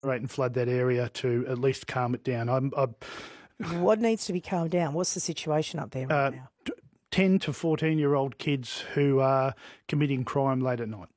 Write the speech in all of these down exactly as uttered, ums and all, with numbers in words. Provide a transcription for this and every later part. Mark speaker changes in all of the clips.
Speaker 1: and flood that area to at least calm it down. I'm, I'm,
Speaker 2: what needs to be calmed down? What's the situation up there right
Speaker 1: uh,
Speaker 2: now?
Speaker 1: ten to fourteen-year-old kids who are committing crime late at night.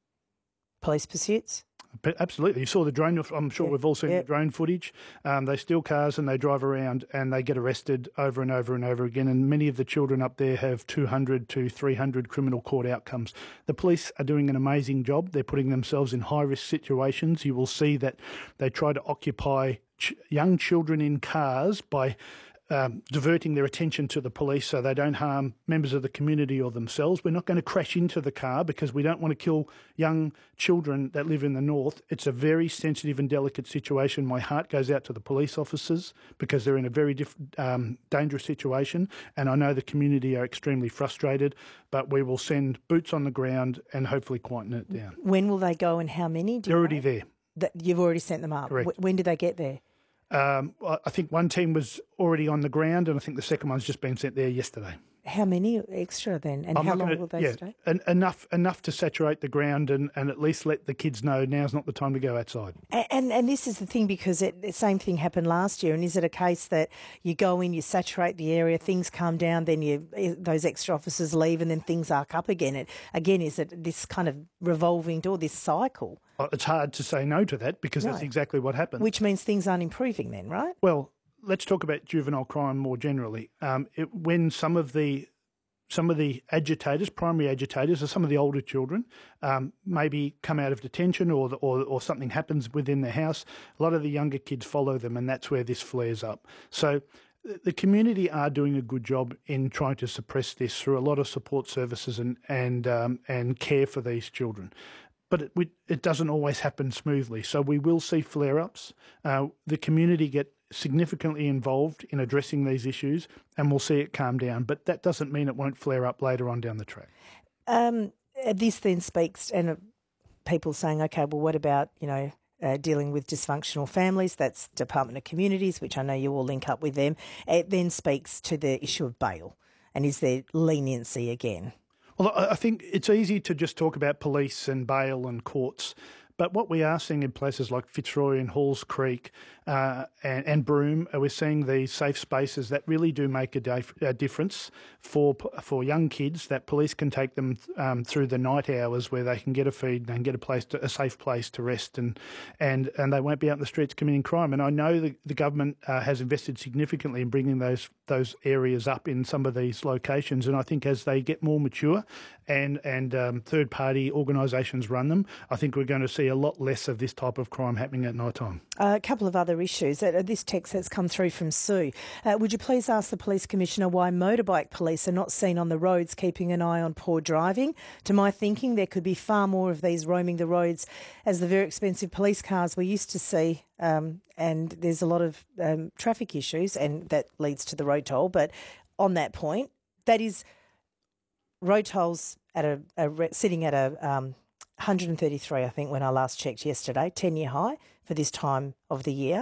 Speaker 2: Police pursuits?
Speaker 1: But absolutely. You saw the drone. I'm sure
Speaker 2: yeah.
Speaker 1: we've all seen
Speaker 2: yeah.
Speaker 1: the drone footage. Um, they steal cars and they drive around and they get arrested over and over and over again. And many of the children up there have two hundred to three hundred criminal court outcomes. The police are doing an amazing job. They're putting themselves in high-risk situations. You will see that they try to occupy ch- young children in cars by Um, diverting their attention to the police so they don't harm members of the community or themselves. We're not going to crash into the car because we don't want to kill young children that live in the north. It's a very sensitive and delicate situation. My heart goes out to the police officers because they're in a very diff- um, dangerous situation, and I know the community are extremely frustrated, but we will send boots on the ground and hopefully quieten it down.
Speaker 2: When will they go and how many? Do
Speaker 1: They're
Speaker 2: you
Speaker 1: already
Speaker 2: know?
Speaker 1: there.
Speaker 2: That you've already sent them up?
Speaker 1: Correct.
Speaker 2: W- when did they get there?
Speaker 1: Um, I think one team was already on the ground, and I think the second one's just been sent there yesterday.
Speaker 2: How many extra then, and
Speaker 1: I'm
Speaker 2: how
Speaker 1: not
Speaker 2: long
Speaker 1: gonna,
Speaker 2: will they
Speaker 1: yeah,
Speaker 2: stay?
Speaker 1: En- enough enough to saturate the ground and, and at least let the kids know now's not the time to go outside.
Speaker 2: And and, and this is the thing, because it, the same thing happened last year. And is it a case that you go in, you saturate the area, things calm down, then you those extra officers leave, and then things arc up again? It again is it this kind of revolving door, this cycle?
Speaker 1: It's hard to say no to that because
Speaker 2: No.
Speaker 1: that's exactly what happened.
Speaker 2: Which means things aren't improving then, right?
Speaker 1: Well, let's talk about juvenile crime more generally. Um, it, when some of the some of the agitators, primary agitators, or some of the older children, um, maybe come out of detention or, the, or or something happens within the house, a lot of the younger kids follow them, and that's where this flares up. So the community are doing a good job in trying to suppress this through a lot of support services and and um, and care for these children. But it, we, it doesn't always happen smoothly. So we will see flare-ups. Uh, the community get significantly involved in addressing these issues, and we'll see it calm down. But that doesn't mean it won't flare up later on down the track.
Speaker 2: Um, this then speaks, and uh, people saying, okay, well, what about, you know, uh, dealing with dysfunctional families? That's Department of Communities, which I know you will link up with them. It then speaks to the issue of bail, and is there leniency again?
Speaker 1: Well, I think it's easy to just talk about police and bail and courts, but what we are seeing in places like Fitzroy and Halls Creek uh, and, and Broome, we're seeing these safe spaces that really do make a, dif- a difference for for young kids, that police can take them um, through the night hours where they can get a feed and get a place, to, a safe place to rest, and and and they won't be out in the streets committing crime. And I know the, the government uh, has invested significantly in bringing those those areas up in some of these locations. And I think as they get more mature and and um, third party organisations run them, I think we're going to see a lot less of this type of crime happening at night time.
Speaker 2: Uh, a couple of other issues. Uh, this text has come through from Sue. Uh, would you please ask the Police Commissioner why motorbike police are not seen on the roads keeping an eye on poor driving? To my thinking, there could be far more of these roaming the roads as the very expensive police cars we used to see, um, and there's a lot of um, traffic issues, and that leads to the road toll. But on that point, that is road tolls at a, a sitting at a um, one hundred thirty-three, I think, when I last checked yesterday, ten-year high for this time of the year.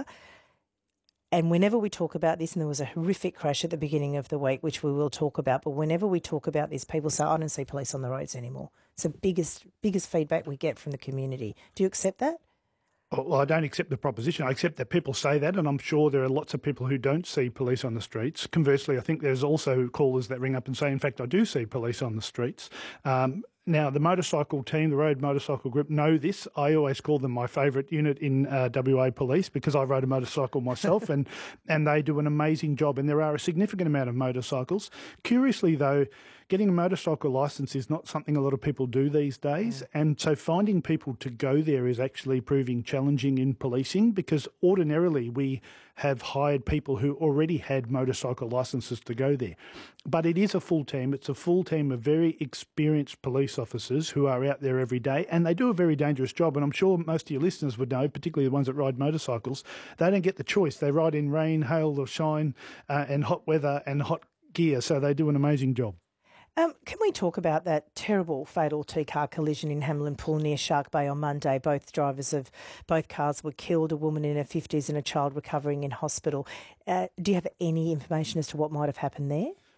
Speaker 2: And whenever we talk about this, and there was a horrific crash at the beginning of the week, which we will talk about, but whenever we talk about this, people say, I don't see police on the roads anymore. It's the biggest, biggest feedback we get from the community. Do you accept that?
Speaker 1: Well, I don't accept the proposition. I accept that people say that, and I'm sure there are lots of people who don't see police on the streets. Conversely, I think there's also callers that ring up and say, in fact, I do see police on the streets. Um, Now, the motorcycle team, the road motorcycle group, know this. I always call them my favourite unit in uh, W A Police because I rode a motorcycle myself, and, and they do an amazing job. And there are a significant amount of motorcycles. Curiously, though, getting a motorcycle licence is not something a lot of people do these days. Mm. And so finding people to go there is actually proving challenging in policing, because ordinarily we have hired people who already had motorcycle licences to go there. But it is a full team. It's a full team of very experienced police officers who are out there every day, and they do a very dangerous job. And I'm sure most of your listeners would know, particularly the ones that ride motorcycles, they don't get the choice. They ride in rain, hail or shine, uh, and hot weather and hot gear, so they do an amazing job.
Speaker 2: Um, can we talk about that terrible fatal two-car collision in Hamlin Pool near Shark Bay on Monday? Both drivers of both cars were killed, a woman in her fifties and a child recovering in hospital. Uh, do you have any information as to what might have happened there?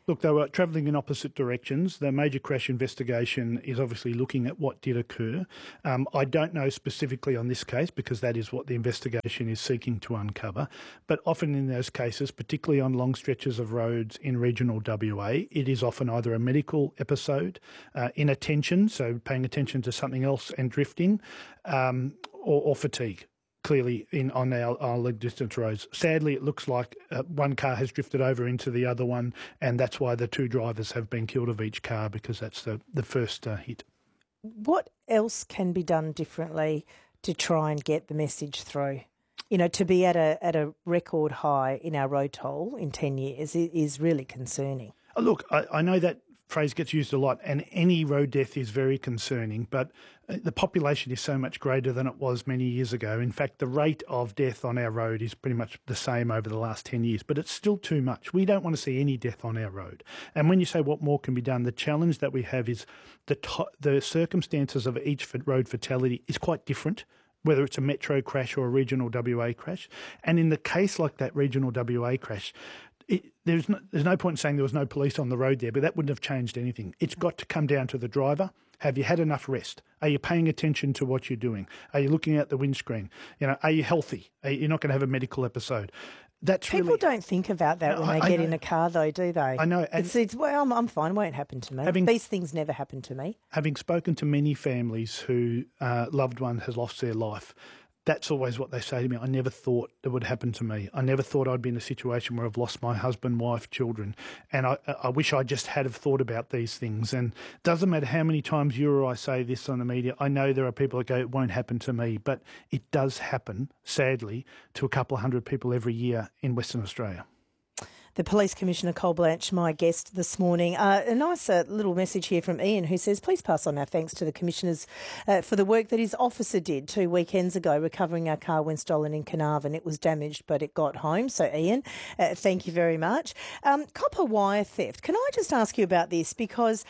Speaker 1: Look, they were travelling in opposite directions. The major crash investigation is obviously looking at what did occur. Um, I don't know specifically on this case because that is what the investigation is seeking to uncover. But often in those cases, particularly on long stretches of roads in regional W A, it is often either a medical episode, uh, inattention, so paying attention to something else and drifting, um, or, or fatigue. Clearly in on our, our long distance roads. Sadly, it looks like uh, one car has drifted over into the other one, and that's why the two drivers have been killed of each car, because that's the, the first uh, hit.
Speaker 2: What else can be done differently to try and get the message through? You know, to be at a at a record high in our road toll in ten years is really concerning.
Speaker 1: Oh, look, I, I know that phrase gets used a lot, and any road death is very concerning, but the population is so much greater than it was many years ago. In fact, the rate of death on our road is pretty much the same over the last ten years, but it's still too much. We don't want to see any death on our road. And when you say what more can be done, the challenge that we have is the to- the circumstances of each road fatality is quite different, whether it's a metro crash or a regional W A crash. And in the case like that regional W A crash, It, there's no, there's no point in saying there was no police on the road there, but that wouldn't have changed anything. It's got to come down to the driver. Have you had enough rest? Are you paying attention to what you're doing? Are you looking out the windscreen? You know, are you healthy? Are you, you're not going to have a medical episode. That's
Speaker 2: People
Speaker 1: really,
Speaker 2: don't think about that
Speaker 1: no,
Speaker 2: when
Speaker 1: I,
Speaker 2: they
Speaker 1: I
Speaker 2: get
Speaker 1: know.
Speaker 2: in a car, though, do they?
Speaker 1: I know. And
Speaker 2: it's, it's well, I'm, I'm fine. It won't happen to me.
Speaker 1: Having,
Speaker 2: These things never happen to me.
Speaker 1: Having spoken to many families who uh, loved one has lost their life, that's always what they say to me. I never thought it would happen to me. I never thought I'd be in a situation where I've lost my husband, wife, children. And I, I wish I just had have thought about these things. And it doesn't matter how many times you or I say this on the media. I know there are people that go, it won't happen to me. But it does happen, sadly, to a couple of hundred people every year in Western Australia.
Speaker 2: The Police Commissioner, Col Blanch, my guest this morning. Uh, a nice uh, little message here from Ian, who says, please pass on our thanks to the Commissioners uh, for the work that his officer did two weekends ago, recovering our car when stolen in Carnarvon. It was damaged, but it got home. So, Ian, uh, thank you very much. Um, copper wire theft. Can I just ask you about this? Because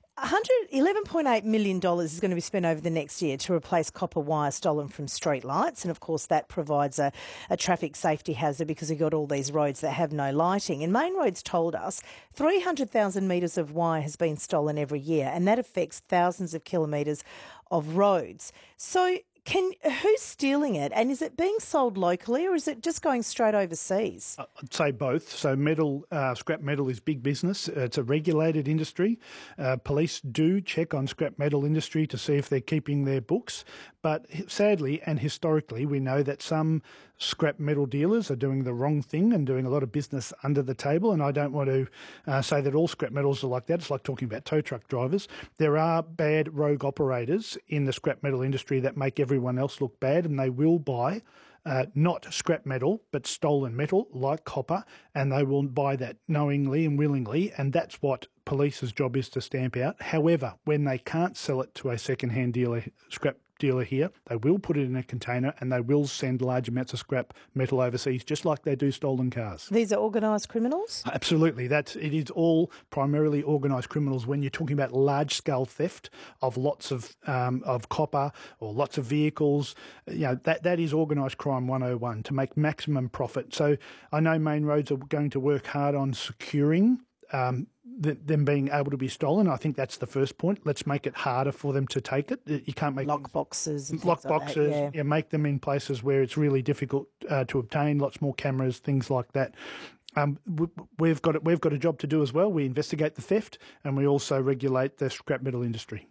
Speaker 2: eleven point eight million dollars is going to be spent over the next year to replace copper wire stolen from street lights. And, of course, that provides a, a traffic safety hazard because you've got all these roads that have no lighting. And Main Roads told us three hundred thousand metres of wire has been stolen every year, and that affects thousands of kilometres of roads. So can who's stealing it, and is it being sold locally or is it just going straight overseas?
Speaker 1: I'd say both. So metal, uh, scrap metal is big business. It's a regulated industry. Uh, police do check on scrap metal industry to see if they're keeping their books. But sadly and historically, we know that some scrap metal dealers are doing the wrong thing and doing a lot of business under the table. And I don't want to uh, say that all scrap metals are like that. It's like talking about tow truck drivers. There are bad rogue operators in the scrap metal industry that make everyone else look bad, and they will buy Uh, not scrap metal, but stolen metal like copper, and they will buy that knowingly and willingly, and that's what police's job is to stamp out. However, when they can't sell it to a second-hand dealer, scrap dealer here, they will put it in a container and they will send large amounts of scrap metal overseas, just like they do stolen cars.
Speaker 2: These are organised criminals?
Speaker 1: Absolutely. That's, it is all primarily organised criminals when you're talking about large-scale theft of lots of um, of copper or lots of vehicles. You know, that, that is organised crime one oh one, to make maximum profit. So I know Main Roads are going to work hard on securing um, the, them being able to be stolen. I think that's the first point. Let's make it harder for them to take it. You can't make
Speaker 2: lock boxes, and
Speaker 1: lock
Speaker 2: things like
Speaker 1: boxes.
Speaker 2: that, yeah.
Speaker 1: yeah, make them in places where it's really difficult uh, to obtain. Lots more cameras, things like that. Um, we've got we've got a job to do as well. We investigate the theft and we also regulate the scrap metal industry.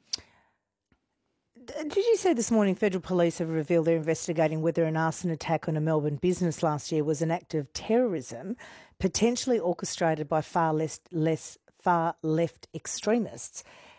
Speaker 2: Did you say this morning Federal Police have revealed they're investigating whether an arson attack on a Melbourne business last year was an act of terrorism, potentially orchestrated by far less, less far left extremists?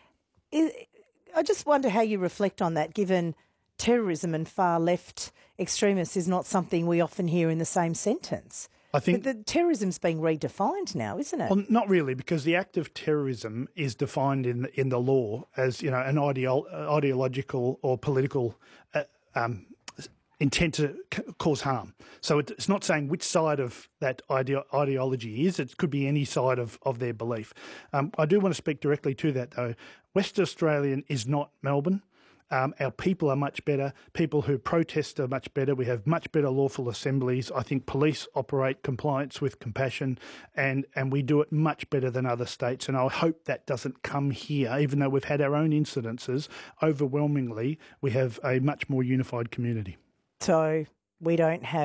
Speaker 2: I just wonder how you reflect on that, given terrorism and far left extremists is not something we often hear in the same sentence.
Speaker 1: I think
Speaker 2: the, the terrorism's being redefined now, isn't it?
Speaker 1: Well, not really, because the act of terrorism is defined in in the law as, you know, an ideo- ideological or political uh, um, intent to c- cause harm. So it, it's not saying which side of that ide- ideology is. It could be any side of, of their belief. Um, I do want to speak directly to that, though. West Australian is not Melbourne. Um, our people are much better. People who protest are much better. We have much better lawful assemblies. I think police operate compliance with compassion, and, and we do it much better than other states. And I hope that doesn't come here, even though we've had our own incidences. Overwhelmingly, we have a much more unified community.
Speaker 2: So we don't have